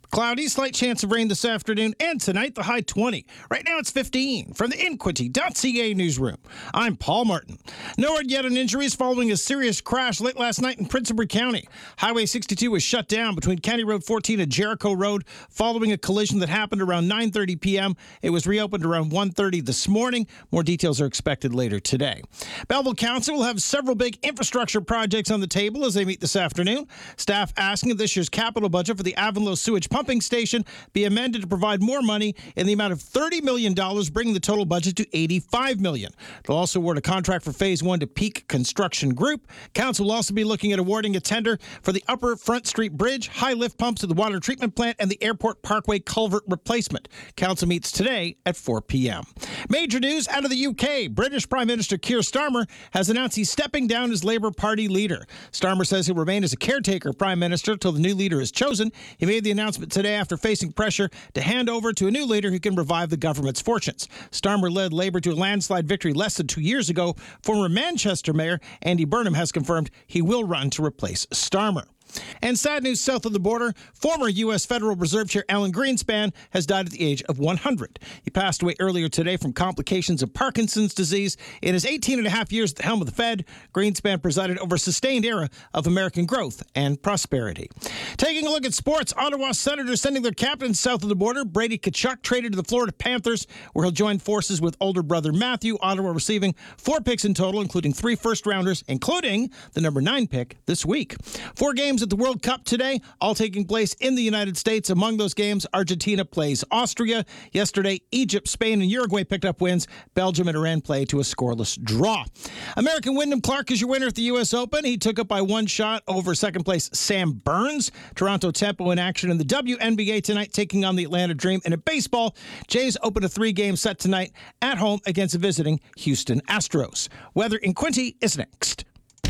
Cloudy, slight chance of rain this afternoon and tonight, the high 20. Right now it's 15. From the Inquity.ca newsroom, I'm Paul Martin. No word yet on injuries following a serious crash late last night in Prince Edward County. Highway 62 was shut down between County Road 14 and Jericho Road following a collision that happened around 9:30 p.m. It was reopened around 1:30 this morning. More details are expected later today. Belleville Council will have several big infrastructure projects on the table as they meet this afternoon. Staff asking if this year's capital budget for the Avonlow Sewage Pumping Station be amended to provide more money in the amount of $30 million, bringing the total budget to $85 million. They'll also award a contract for Phase 1 to Peak Construction Group. Council will also be looking at awarding a tender for the Upper Front Street Bridge, high lift pumps at the water treatment plant, and the Airport Parkway culvert replacement. Council meets today at 4 p.m. Major news out of the UK. British Prime Minister Keir Starmer has announced he's stepping down as Labour Party leader. Starmer says he'll remain as a caretaker Prime Minister until the new leader is chosen. He made the announcement today after facing pressure to hand over to a new leader who can revive the government's fortunes. Starmer led Labour to a landslide victory less than 2 years ago. Former Manchester Mayor Andy Burnham has confirmed he will run to replace Starmer. And sad news south of the border, former U.S. Federal Reserve Chair Alan Greenspan has died at the age of 100. He passed away earlier today from complications of Parkinson's disease. In his 18 and a half years at the helm of the Fed, Greenspan presided over a sustained era of American growth and prosperity. Taking a look at sports, Ottawa Senators sending their captain south of the border. Brady Tkachuk traded to the Florida Panthers, where he'll join forces with older brother Matthew. Ottawa receiving 4 picks in total, including 3 first-rounders, including the number 9 pick this week. 4 games at the World Cup today, all taking place in the United States. Among those games, Argentina plays Austria. Yesterday, Egypt, Spain, and Uruguay picked up wins. Belgium and Iran play to a scoreless draw. American Wyndham Clark is your winner at the U.S. Open. He took it by 1 shot over second place Sam Burns. Toronto Tempo in action in the WNBA tonight, taking on the Atlanta Dream. And in baseball, Jays open a 3-game set tonight at home against the visiting Houston Astros. Weather in Quincy is next.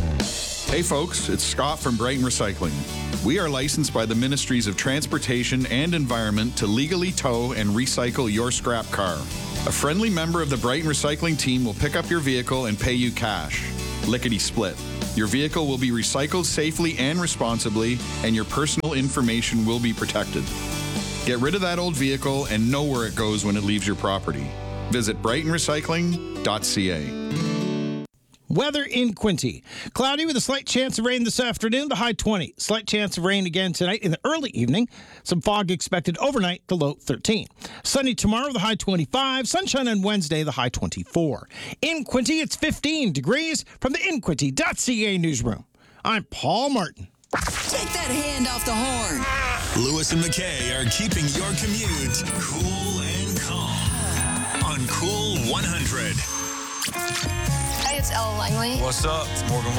Hey folks, it's Scott from Brighton Recycling. We are licensed by the Ministries of Transportation and Environment to legally tow and recycle your scrap car. A friendly member of the Brighton Recycling team will pick up your vehicle and pay you cash. Lickety split. Your vehicle will be recycled safely and responsibly, and your personal information will be protected. Get rid of that old vehicle and know where it goes when it leaves your property. Visit brightonrecycling.ca. Weather in Quincy. Cloudy with a slight chance of rain this afternoon, the high 20. Slight chance of rain again tonight in the early evening. Some fog expected overnight, the low 13. Sunny tomorrow, the high 25. Sunshine on Wednesday, the high 24. In Quincy, it's 15 degrees. From the Inquity.ca newsroom, I'm Paul Martin. Take that hand off the horn. Lewis and McKay are keeping your commute cool and calm on Cool 100. Hey, it's Ella Langley. What's up? It's Morgan